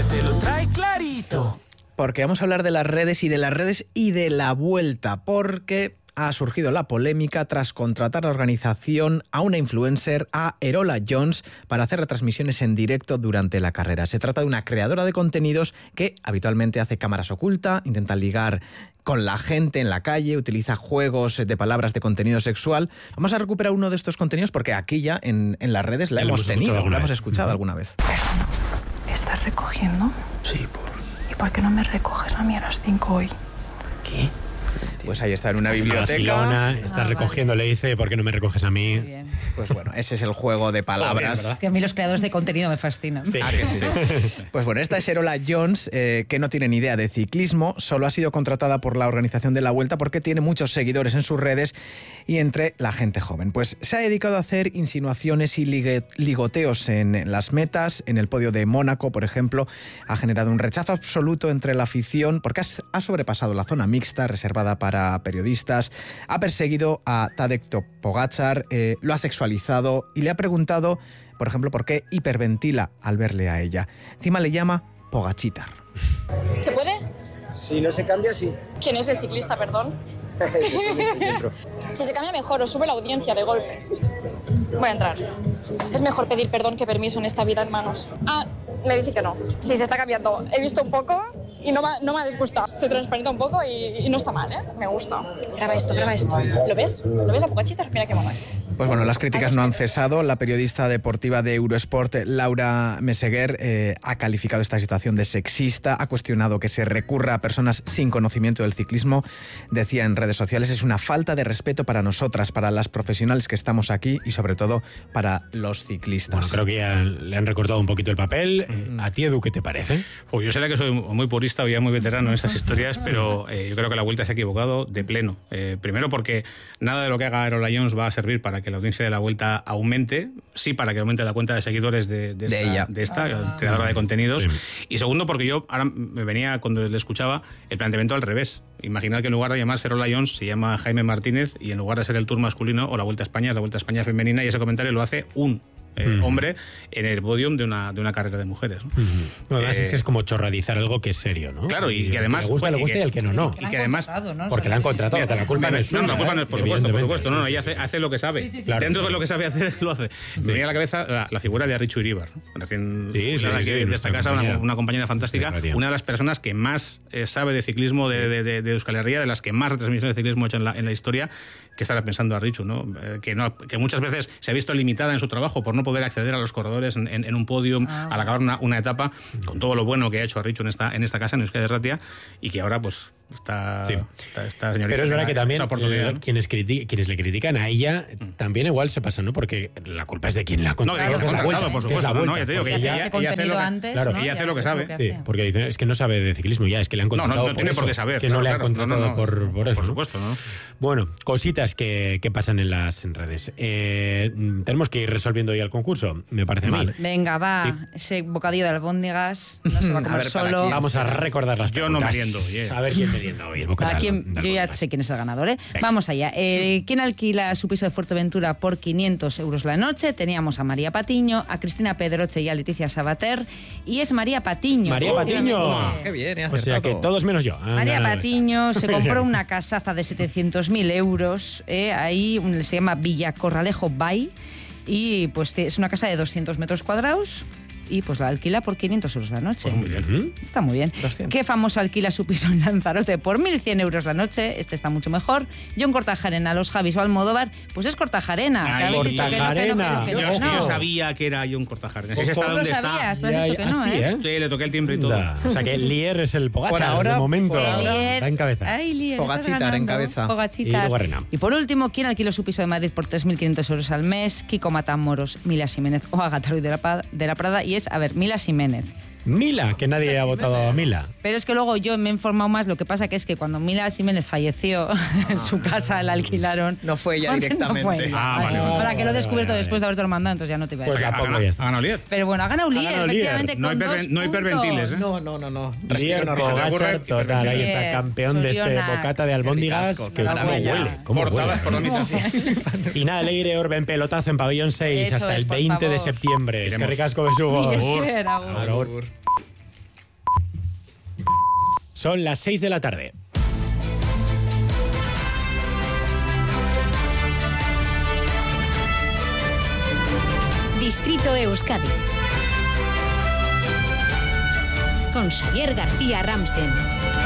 te lo trae clarito. Porque vamos a hablar de las redes y de la vuelta, porque ha surgido la polémica tras contratar la organización a una influencer, a Erola Jones, para hacer retransmisiones en directo durante la carrera. Se trata de una creadora de contenidos que habitualmente hace cámaras ocultas, intenta ligar con la gente en la calle, utiliza juegos de palabras de contenido sexual. Vamos a recuperar uno de estos contenidos porque aquí ya en las redes la hemos tenido, la hemos escuchado alguna vez. ¿Estás recogiendo? Sí, ¿Y por qué no me recoges a mí a las 5 hoy? ¿Qué? Pues ahí está, en una biblioteca. Vacilona, estás recogiendo, vale. Le dice, ¿por qué no me recoges a mí? Muy bien. Pues bueno, ese es el juego de palabras. Es que a mí los creadores de contenido me fascinan. Sí. Ah, que sí. Pues bueno, esta es Erola Jones, que no tiene ni idea de ciclismo, solo ha sido contratada por la organización de la Vuelta porque tiene muchos seguidores en sus redes y entre la gente joven. Pues se ha dedicado a hacer insinuaciones y ligoteos en las metas, en el podio de Mónaco, por ejemplo. Ha generado un rechazo absoluto entre la afición porque ha sobrepasado la zona mixta reservada para periodistas, ha perseguido a Tadej Pogačar, lo ha sexualizado y le ha preguntado, por ejemplo, por qué hiperventila al verle a ella. Encima le llama Pogachitar. ¿Se puede? Si no se cambia, sí. ¿Quién es el ciclista, perdón? Si se cambia mejor, os sube la audiencia de golpe. Voy a entrar. Es mejor pedir perdón que permiso en esta vida, hermanos. Ah, me dice que no. Sí, se está cambiando. He visto un poco y no me ha disgustado. Se transparenta un poco y no está mal, ¿eh? Me gusta. Graba esto, graba esto. ¿Lo ves? ¿Lo ves a Pogačar? Mira qué mono es. Pues bueno, las críticas no han cesado. La periodista deportiva de Eurosport, Laura Meseguer, ha calificado esta situación de sexista, ha cuestionado que se recurra a personas sin conocimiento del ciclismo. Decía en redes sociales, es una falta de respeto para nosotras, para las profesionales que estamos aquí y sobre todo para los ciclistas. Bueno, creo que ya le han recortado un poquito el papel. ¿A ti, Edu, qué te parece? Yo sé que soy muy purista o ya muy veterano en estas historias, pero yo creo que la Vuelta se ha equivocado de pleno. Primero porque nada de lo que haga Erola Jones va a servir para que la audiencia de la Vuelta aumente, sí para que aumente la cuenta de seguidores de esta creadora de contenidos. Sí. Y segundo porque yo ahora me venía, cuando le escuchaba, el planteamiento al revés. Imaginad que en lugar de llamarse Erola Jones se llama Jaime Martínez y en lugar de ser el Tour masculino o la Vuelta a España es la Vuelta a España femenina y ese comentario lo hace un hombre en el podium de una carrera de mujeres, ¿no? Además es que es como chorradizar algo que es serio, ¿no? Claro, y que además... Le gusta, le gusta y el que no. Y que además... ¿no? Porque la han contratado, que la culpa no es suya. No, la culpa no es, por supuesto. No, ella hace lo que sabe. Sí, claro. Dentro de lo que sabe hacer, lo hace. Me venía a la cabeza la figura de Arritxu Iríbar, recién de esta casa, una compañera fantástica, una de las personas que más sabe de ciclismo de Euskal Herria, de las que más retransmisiones de ciclismo ha hecho en la historia, que estará pensando Arritxu, ¿no? Que muchas veces se ha visto limitada en su trabajo por no poder acceder a los corredores en un podium al acabar una etapa, con todo lo bueno que ha hecho Arritxu en esta casa, en Euskadi Erratia, y que ahora pues está señorita. Pero es verdad que también quienes le critican a ella también igual se pasan, ¿no? Porque la culpa es de quien la ha contratado. No, por supuesto. No, ya te digo que ella hace lo que sabe. Sí, porque dicen, es que no sabe de ciclismo ya, es que le han contratado. No tiene por qué saber. Que no le han contratado por eso. Por supuesto, ¿no? Bueno, cositas que pasan en las redes. Tenemos que ir resolviendo ya el concurso, me parece a mí. Venga, va. Sí. Ese bocadillo de albóndigas no se va a comer solo. Vamos a recordar las preguntas. Yo no meriendo. A ver quién merienda hoy el bocadillo. Yo ya sé quién es el ganador, ¿eh? Venga. Vamos allá. ¿Quién alquila su piso de Fuerteventura por 500 euros la noche? Teníamos a María Patiño, a Cristina Pedroche y a Leticia Sabater. Y es María Patiño. ¡María Patiño! ¡Qué bien! O sea que todos menos yo. María Patiño se compró una casaza de 700.000 euros. Ahí se llama Villa Corralejo Bay. Y pues es una casa de 200 metros cuadrados y pues la alquila por 500 euros la noche. Pues muy bien. Está muy bien. 200. ¿Qué famoso alquila su piso en Lanzarote por 1.100 euros la noche? Este está mucho mejor. John Kortajarena, Los Javis o Almodóvar, pues es Kortajarena. Ay, Kortajarena. Yo sabía que era John Kortajarena. Si está donde está. Sabías, pero has dicho que no, ¿eh? Sí, le toqué el timbre y todo. O sea que Lier es el Pogačar. Por ahora, de momento. Lier. Está en cabeza. Ay, Lier, Pogachitar en cabeza. Pogachitar. Y por último, ¿quién alquiló su piso de Madrid por 3.500 euros al mes? Kiko Matamoros, Mila Ximénez o Agatha Ruiz de la Prada. Y es, a ver, Mila Ximénez. Mila, que nadie ha votado a Mila. Pero es que luego yo me he informado más, lo que pasa que es que cuando Mila Ximénez falleció, en su casa la alquilaron. No fue ella directamente. No fue ella. Vale. Para que lo he descubierto después de haberte lo mandado, entonces ya no te iba a decir. Pues Ha ganado Lier. Pero bueno, ha ganado Lier, efectivamente, No con hiperventiles, ¿eh? No. Lier, Pogačar, total, ahí está, campeón de este bocata de albóndigas. Qué huele. Portadas por la misa. Y nada, Leire Orben pelotazo en Pabellón 6 Eso hasta es, el por 20 de favor. septiembre. Es que Iremos. ricasco besugo. Ni espera, Agur. Son las 6 de la tarde. Distrito Euskadi. Con Xavier García Ramsten.